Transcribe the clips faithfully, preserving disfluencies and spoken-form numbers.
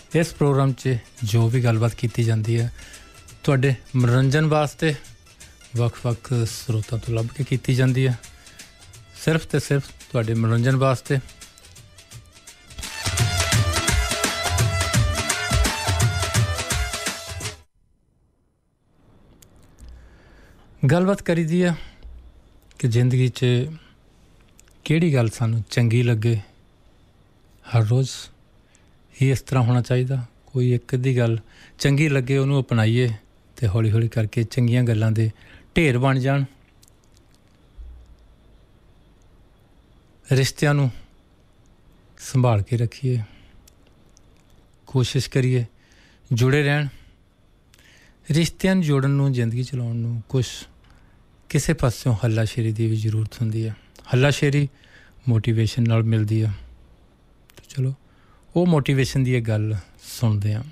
इस प्रोग्राम च जो भी गलबात की जाती है तुहाडे मनोरंजन वास्ते वख-वख स्रोतां तो लभ के की जाती है सिर्फ तो सिर्फ तुहाडे मनोरंजन वास्ते। गलबात करी दी है कि जिंदगी च किहड़ी गल सानू चंगी लगे हर रोज़ ही इस तरह होना चाहिए। कोई एक अद्धी गल चंगी लगे उन्होंने अपनाइए तो हौली हौली करके चंगियां गल्लां दे ढेर बन जान। रिश्तियां नू संभाल के रखिए कोशिश करिए जुड़े रहन। रिश्तियां जोड़न नू जिंदगी चलाउण नू कुछ किसी पासों हल्लाशेरी की भी जरूरत होंदी है। हल्लाशेरी मोटिवेशन नाल मिलदी है तो चलो वो मोटिवेशन की एक गल सुनते हैं।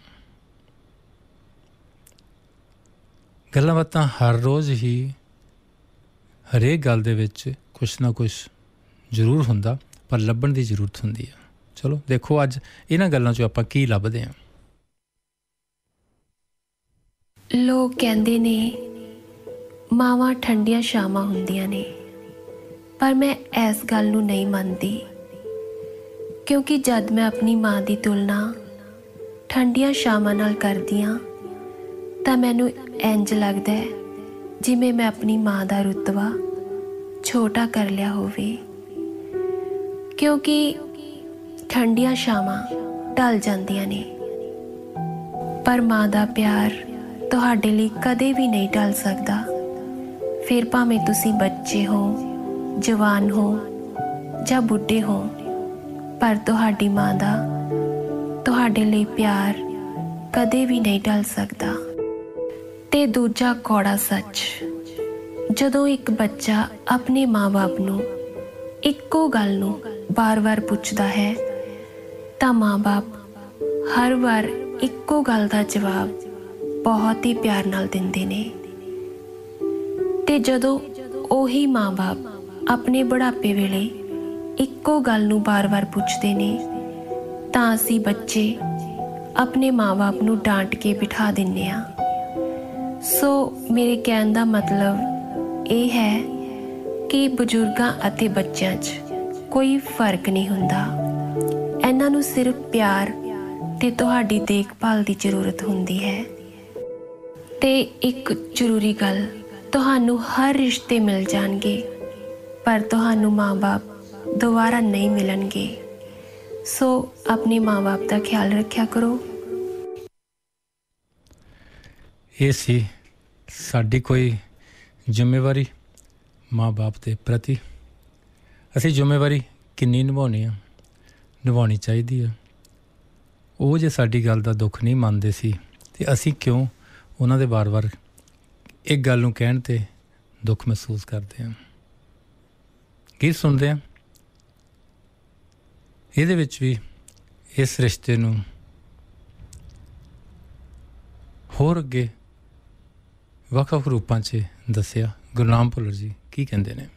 गल्लां बातां हर रोज़ ही हरेक गल दे विच कुछ ना कुछ जरूर हुंदा पर लभण की जरूरत होंदी है। चलो देखो अज इन्हां गल्लां चों आपां की लभदे हां। लोग कहंदे ने मावां ठंडियां शामां हुंदियां ने पर मैं इस गल नूं नहीं मनदी क्योंकि जद मैं अपनी माँ की तुलना ठंडियां शामां नाल करदी हां तां मैनूं इंज लगदा है जिवें मैं अपनी माँ का रुतबा छोटा कर लिया होवे क्योंकि ठंडियां शामां ढल जांदियां ने पर माँ का प्यार तुहाडे लई कदे भी नहीं ढल सकदा। फिर भावें तुसीं बच्चे हो जवान हो जां बुढ़े हो पर तुहाडी माँ दा तुहाडे लई प्यार कदे भी नहीं ढल सकदा। ते दूजा कौड़ा सच जदों एक बच्चा अपने माँ बाप नूं इक्को गल नूं बार बार पुछदा है तां माँ बाप हर बार इक्को गल दा जवाब बहुत ही प्यार नाल दिंदे ने। ते जदों ओही माँ बाप अपने बुढ़ापे वेले इक्को गल नूं बार बार पुछदे ने तां असीं बच्चे अपने माँ बाप नूं डांट के बिठा दिंने आ। सो मेरे कहण दा मतलब ये है कि बजुर्गां अते बच्चियां च कोई फर्क नहीं हुंदा। इन्हां नूं सिर्फ प्यार ते तुहाडी देखभाल दी जरूरत हुंदी है। ते एक जरूरी गल तुहानू हर रिश्ते मिल जाणगे पर तुहानू माँ बाप दोबारा नहीं मिलणगे। सो अपने माँ बाप का ख्याल रखा करो। ये सी साडी कोई जिम्मेवारी माँ बाप के प्रति असी जिम्मेवारी किन्नी निभाउणी आ निभाउणी चाहिदी है। वो जे साडी गल दा दुख नहीं मनदे सी ते असी क्यों उन्हां दे बार बार एक गल नूं कहण ते दुख महसूस करते हैं। गीत सुनते हैं इहदे विच भी इस रिश्ते नूं होर अगे वख-वख रूपां च दस्सिया गुरनाम भुल्लर जी की कहंदे ने।